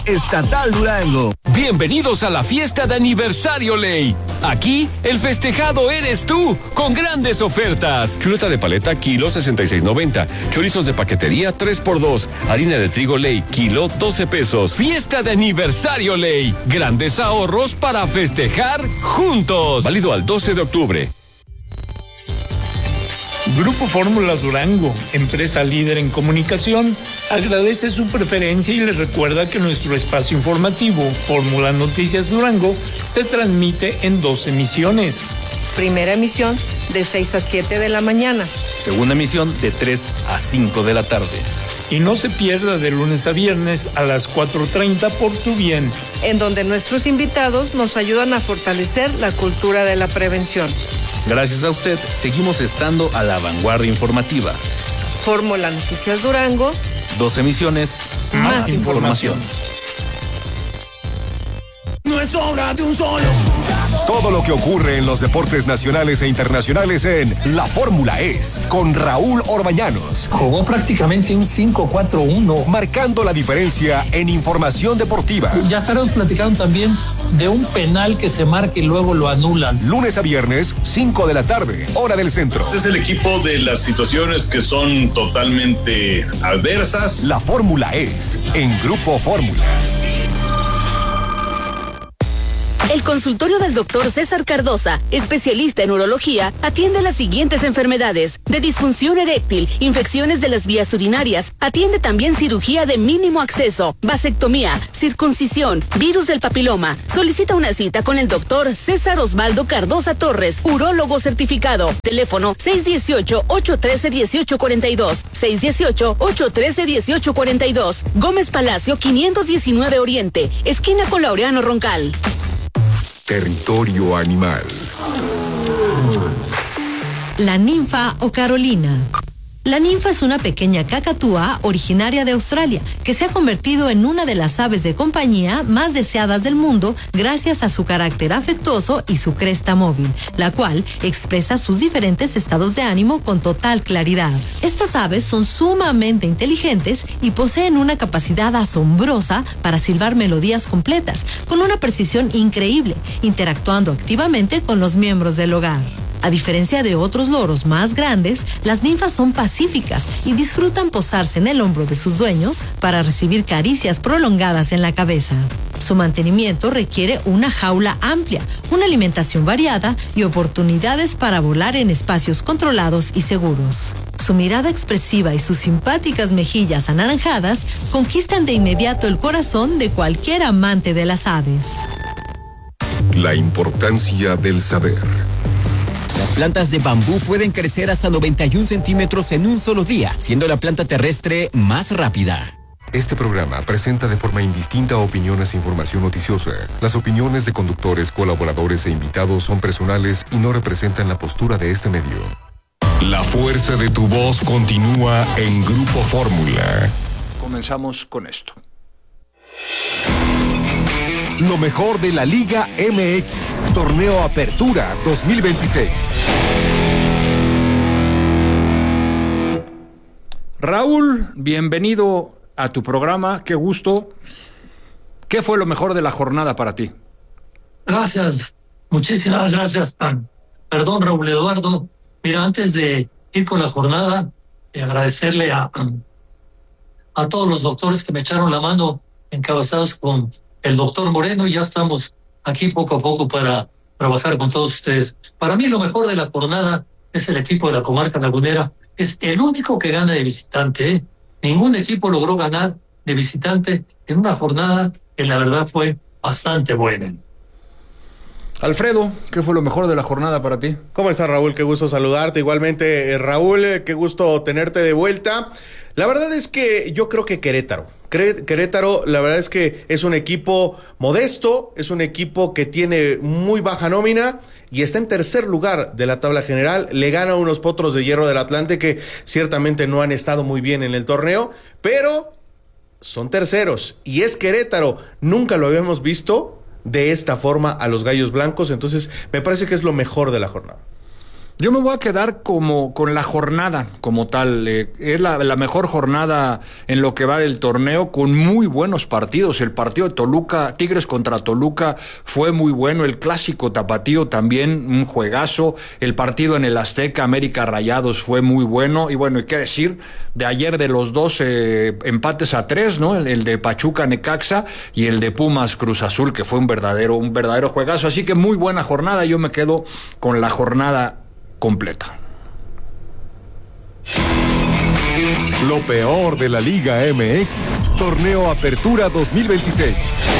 Estatal Durango. Bienvenidos a la fiesta de aniversario Ley. Aquí, el festejado eres tú, con grandes ofertas. Chuleta de paleta, kilo 66.90. Chorizos de paquetería, 3x2. Harina de trigo Ley, kilo 12 pesos. Fiesta de aniversario Ley. Grandes ahorros para festejar juntos. Válido al 12 de octubre. Grupo Fórmula Durango, empresa líder en comunicación, agradece su preferencia y les recuerda que nuestro espacio informativo, Fórmula Noticias Durango, se transmite en 2 emisiones. Primera emisión de 6 a 7 de la mañana. Segunda emisión de 3 a 5 de la tarde. Y no se pierda de lunes a viernes a las 4:30 por Tu Bien, en donde nuestros invitados nos ayudan a fortalecer la cultura de la prevención. Gracias a usted, seguimos estando a la vanguardia informativa. Fórmula Noticias Durango. 2 emisiones, más información. No es obra de un solo jugador. Todo lo que ocurre en los deportes nacionales e internacionales en La Fórmula es con Raúl Orbañanos. Jugó prácticamente un 5-4-1. Marcando la diferencia en información deportiva. Ya estaremos platicando también de un penal que se marca y luego lo anulan. Lunes a viernes, 5 de la tarde, hora del centro. Este es el equipo de las situaciones que son totalmente adversas. La Fórmula es en Grupo Fórmula. El consultorio del doctor César Cardosa, especialista en urología, atiende las siguientes enfermedades: de disfunción eréctil, infecciones de las vías urinarias, atiende también cirugía de mínimo acceso, vasectomía, circuncisión, virus del papiloma. Solicita una cita con el doctor César Osvaldo Cardosa Torres, urólogo certificado. Teléfono 618-813-1842, 618-813-1842. Gómez Palacio 519 Oriente, esquina con Laureano Roncal. Territorio animal. La ninfa o Carolina. La ninfa es una pequeña cacatúa originaria de Australia que se ha convertido en una de las aves de compañía más deseadas del mundo gracias a su carácter afectuoso y su cresta móvil, la cual expresa sus diferentes estados de ánimo con total claridad. Estas aves son sumamente inteligentes y poseen una capacidad asombrosa para silbar melodías completas, con una precisión increíble, interactuando activamente con los miembros del hogar. A diferencia de otros loros más grandes, las ninfas son pacíficas y disfrutan posarse en el hombro de sus dueños para recibir caricias prolongadas en la cabeza. Su mantenimiento requiere una jaula amplia, una alimentación variada y oportunidades para volar en espacios controlados y seguros. Su mirada expresiva y sus simpáticas mejillas anaranjadas conquistan de inmediato el corazón de cualquier amante de las aves. La importancia del saber. Las plantas de bambú pueden crecer hasta 91 centímetros en un solo día, siendo la planta terrestre más rápida. Este programa presenta de forma indistinta opiniones e información noticiosa. Las opiniones de conductores, colaboradores e invitados son personales y no representan la postura de este medio. La fuerza de tu voz continúa en Grupo Fórmula. Comenzamos con esto. Lo mejor de la Liga MX, Torneo Apertura 2026. Raúl, bienvenido a tu programa, qué gusto. ¿Qué fue lo mejor de la jornada para ti? Gracias, muchísimas gracias. Perdón, Raúl Eduardo. Mira, antes de ir con la jornada, agradecerle a todos los doctores que me echaron la mano, encabezados con el doctor Moreno, y ya estamos aquí poco a poco para trabajar con todos ustedes. Para mí lo mejor de la jornada es el equipo de la comarca lagunera. Es el único que gana de visitante, ¿eh? Ningún equipo logró ganar de visitante en una jornada que la verdad fue bastante buena. Alfredo, ¿qué fue lo mejor de la jornada para ti? ¿Cómo estás, Raúl? Qué gusto saludarte. Igualmente, Raúl, qué gusto tenerte de vuelta. La verdad es que yo creo que Querétaro, la verdad es que es un equipo modesto, es un equipo que tiene muy baja nómina y está en tercer lugar de la tabla general. Le gana a unos Potros de Hierro del Atlante que ciertamente no han estado muy bien en el torneo, pero son terceros y es Querétaro. Nunca lo habíamos visto de esta forma a los Gallos Blancos, entonces me parece que es lo mejor de la jornada. Yo me voy a quedar con la jornada como tal. Es la mejor jornada en lo que va del torneo, con muy buenos partidos. El partido de Toluca, Tigres contra Toluca, fue muy bueno. El clásico tapatío también, un juegazo. El partido en el Azteca, América Rayados, fue muy bueno. Y bueno, hay que decir, de ayer de los dos empates a 3, ¿no? El de Pachuca Necaxa y el de Pumas Cruz Azul, que fue un verdadero juegazo. Así que muy buena jornada. Yo me quedo con la jornada completa. Lo peor de la Liga MX, Torneo Apertura 2026.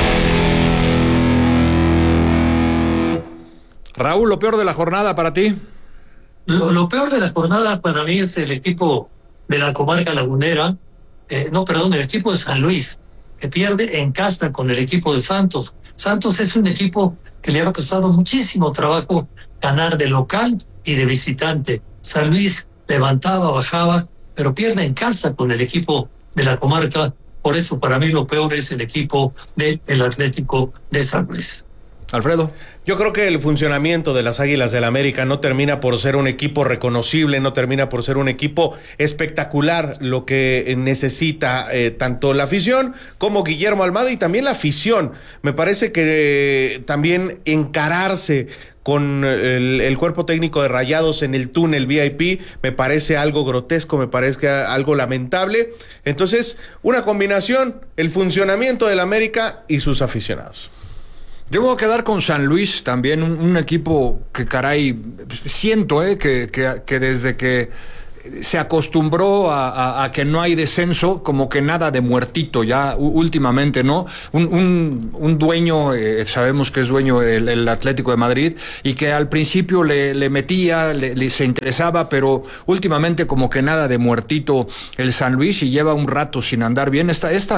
Raúl, lo peor de la jornada para ti. Lo peor de la jornada para mí es el equipo de la comarca lagunera, el equipo de San Luis, que pierde en casa con el equipo de Santos. Santos es un equipo que le ha costado muchísimo trabajo ganar de local y de visitante. San Luis levantaba, bajaba, pero pierde en casa con el equipo de la comarca. Por eso para mí lo peor es el equipo del Atlético de San Luis. Alfredo. Yo creo que el funcionamiento de las Águilas del América no termina por ser un equipo reconocible, no termina por ser un equipo espectacular, lo que necesita tanto la afición como Guillermo Almada y también la afición. Me parece que también encararse con el cuerpo técnico de Rayados en el túnel VIP me parece algo grotesco, me parece algo lamentable. Entonces, una combinación, el funcionamiento del América y sus aficionados. Yo me voy a quedar con San Luis también, un equipo que caray, siento que desde que se acostumbró a que no hay descenso, como que nada de muertito ya últimamente, ¿no? Un dueño, sabemos que es dueño el Atlético de Madrid, y que al principio le metía, se interesaba, pero últimamente como que nada de muertito el San Luis, y lleva un rato sin andar bien.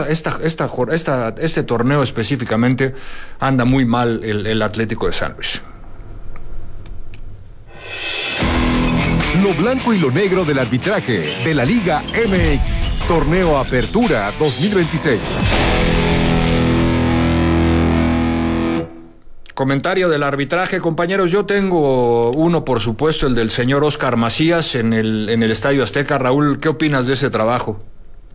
Este torneo específicamente anda muy mal el Atlético de San Luis. Lo blanco y lo negro del arbitraje de la Liga MX, Torneo Apertura 2026. Comentario del arbitraje, compañeros. Yo tengo uno, por supuesto, el del señor Óscar Macías en el Estadio Azteca. Raúl, ¿qué opinas de ese trabajo?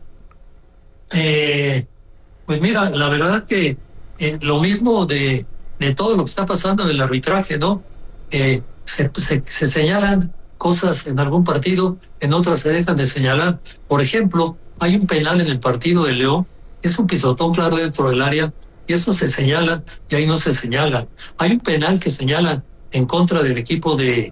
Pues mira, la verdad que lo mismo de todo lo que está pasando en el arbitraje, ¿no? Se señalan cosas en algún partido, en otras se dejan de señalar. Por ejemplo, hay un penal en el partido de León, es un pisotón claro dentro del área, y eso se señala, y ahí no se señala. Hay un penal que señalan en contra del equipo de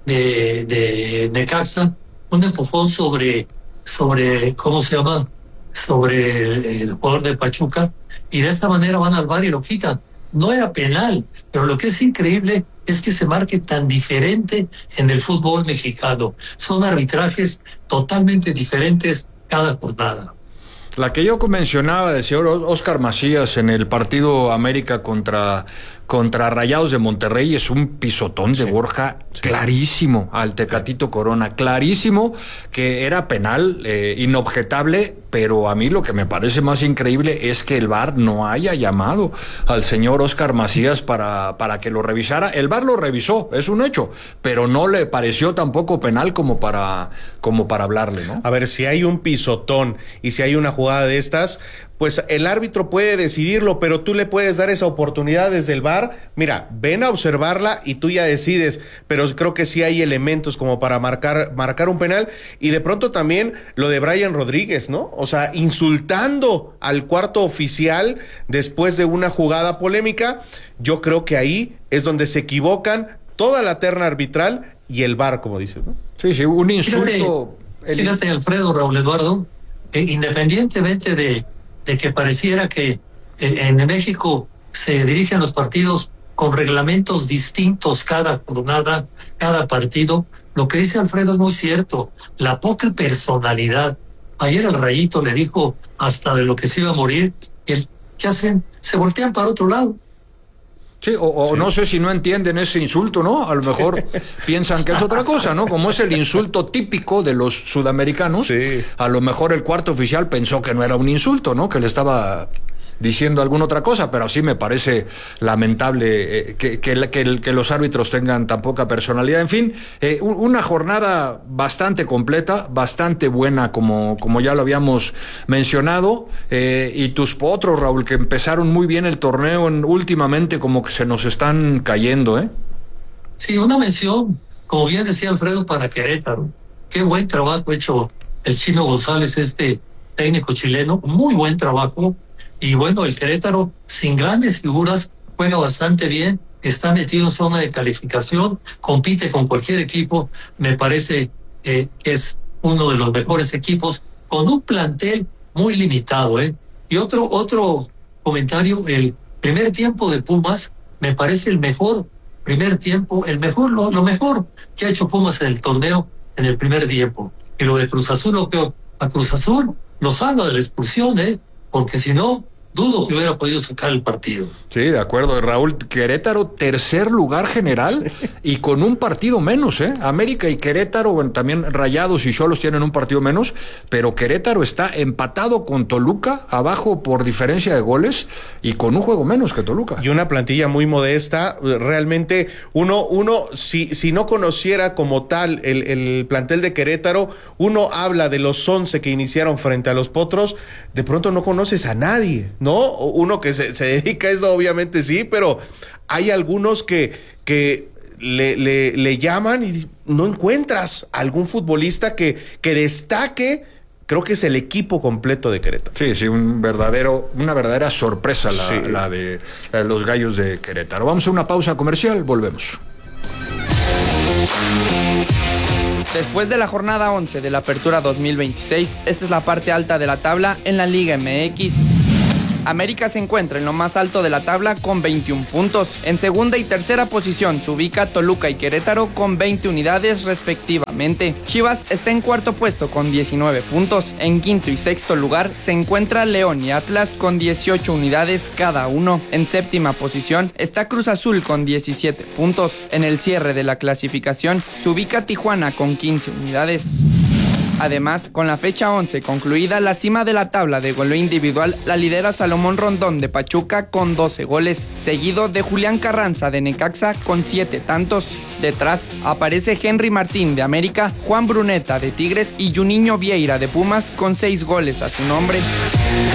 Necaxa, un empujón sobre ¿cómo se llama? Sobre el jugador de Pachuca, y de esta manera van al VAR y lo quitan. No era penal, pero lo que es increíble es que se marque tan diferente en el fútbol mexicano. Son arbitrajes totalmente diferentes cada jornada. La que yo mencionaba del señor Óscar Macías en el partido América contra Rayados de Monterrey es un pisotón de Borja clarísimo al Tecatito Corona, clarísimo, que era penal, inobjetable, pero a mí lo que me parece más increíble es que el VAR no haya llamado al señor Óscar Macías para que lo revisara. El VAR lo revisó, es un hecho, pero no le pareció tampoco penal como para hablarle, ¿no? A ver, si hay un pisotón y si hay una jugada de estas, pues el árbitro puede decidirlo, pero tú le puedes dar esa oportunidad desde el VAR. Mira, ven a observarla y tú ya decides, pero creo que sí hay elementos como para marcar un penal. Y de pronto también lo de Brian Rodríguez, ¿no? O sea, insultando al cuarto oficial después de una jugada polémica. Yo creo que ahí es donde se equivocan toda la terna arbitral y el VAR, como dices, ¿no? Sí, un insulto. Fíjate, Alfredo, Raúl Eduardo, independientemente de que pareciera que en México se dirigen los partidos con reglamentos distintos cada jornada, cada partido, lo que dice Alfredo es muy cierto, la poca personalidad. Ayer el Rayito le dijo hasta de lo que se iba a morir, y ¿qué hacen? Se voltean para otro lado. Sí, o no sé si no entienden ese insulto, ¿no? A lo mejor piensan que es otra cosa, ¿no? Como es el insulto típico de los sudamericanos, a lo mejor el cuarto oficial pensó que no era un insulto, ¿no? Que le estaba diciendo alguna otra cosa, pero sí me parece lamentable que los árbitros tengan tan poca personalidad. En fin, una jornada bastante completa, bastante buena, como ya lo habíamos mencionado, y tus potros, Raúl, que empezaron muy bien el torneo, últimamente como que se nos están cayendo, ¿eh? Sí, una mención, como bien decía Alfredo, para Querétaro. Qué buen trabajo hecho el Chino González, este técnico chileno, muy buen trabajo. Y bueno, el Querétaro, sin grandes figuras, juega bastante bien, está metido en zona de calificación, compite con cualquier equipo. Me parece que es uno de los mejores equipos, con un plantel muy limitado, ¿eh? Y otro comentario, el primer tiempo de Pumas me parece el mejor primer tiempo, lo mejor que ha hecho Pumas en el torneo en el primer tiempo. Y lo de Cruz Azul, lo que a Cruz Azul lo salva de la expulsión, porque si no, dudo que hubiera podido sacar el partido. Sí, de acuerdo, Raúl. Querétaro, tercer lugar general y con un partido menos, América y Querétaro, bueno, también Rayados y Xolos tienen un partido menos, pero Querétaro está empatado con Toluca, abajo por diferencia de goles y con un juego menos que Toluca. Y una plantilla muy modesta. Realmente, uno si no conociera como tal el plantel de Querétaro, uno habla de los 11 que iniciaron frente a los Potros, de pronto no conoces a nadie, ¿no? Uno que se dedica a esto, obviamente sí, pero hay algunos que le llaman y no encuentras algún futbolista que destaque. Creo que es el equipo completo de Querétaro. Sí, una verdadera sorpresa la de los Gallos de Querétaro. Vamos a una pausa comercial, volvemos. Después de la jornada 11 de la Apertura 2026, esta es la parte alta de la tabla en la Liga MX. América se encuentra en lo más alto de la tabla con 21 puntos. En segunda y tercera posición se ubica Toluca y Querétaro con 20 unidades respectivamente. Chivas está en cuarto puesto con 19 puntos. En quinto y sexto lugar se encuentra León y Atlas con 18 unidades cada uno. En séptima posición está Cruz Azul con 17 puntos. En el cierre de la clasificación se ubica Tijuana con 15 unidades. Además, con la fecha 11 concluida, la cima de la tabla de goleo individual la lidera Salomón Rondón de Pachuca con 12 goles, seguido de Julián Carranza de Necaxa con 7 tantos. Detrás aparece Henry Martín de América, Juan Bruneta de Tigres y Juninho Vieira de Pumas con 6 goles a su nombre.